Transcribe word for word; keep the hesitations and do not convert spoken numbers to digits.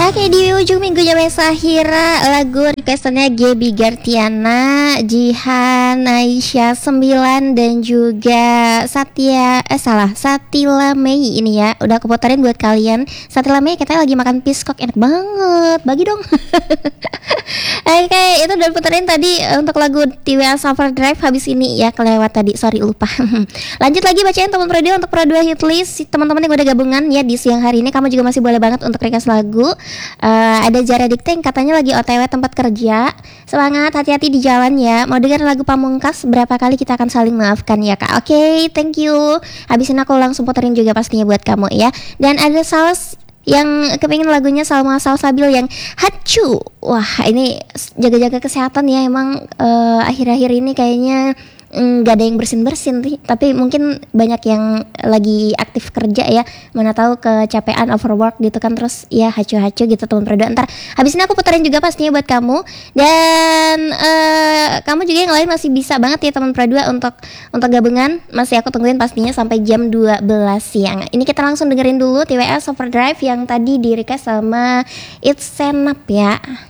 Oke, di ujung minggu Jamai Sahira, lagu requestannya Gaby Gartiana, Jihan, Aisyah sembilan dan juga Satya eh salah Satila Mei ini ya. Udah aku puterin buat kalian. Satila Mei katanya lagi makan piskok, enak banget. Bagi dong. Oke, itu udah puterin tadi untuk lagu T W S Overdrive. Habis ini ya kelewat tadi, sorry lupa. Lanjut lagi bacain teman Pro dua untuk Pro dua hit list. Teman-teman yang udah gabungan ya di siang hari ini, kamu juga masih boleh banget untuk request lagu. Uh, ada Zara Dikte yang katanya lagi O T W tempat kerja. Semangat, hati-hati di jalan ya. Mau dengar lagu Pamungkas? Berapa kali kita akan saling maafkan ya kak. Oke, okay, thank you. Habis ini aku langsung puterin juga pastinya buat kamu ya. Dan ada Saus yang kepingin lagunya Salma Salsabil yang Hacu. Wah, ini jaga-jaga kesehatan ya. Emang uh, akhir-akhir ini kayaknya nggak ada yang bersin-bersin, tapi mungkin banyak yang lagi aktif kerja ya, mana tahu kecapean, overwork gitu kan, terus ya hacu-hacu gitu teman Pro dua. Ntar habis ini aku puterin juga pastinya buat kamu. Dan uh, kamu juga yang lain masih bisa banget ya teman Pro dua untuk untuk gabungan, masih aku tungguin pastinya sampai jam dua belas siang. Ini kita langsung dengerin dulu T W S Overdrive yang tadi di request sama It's Senap ya.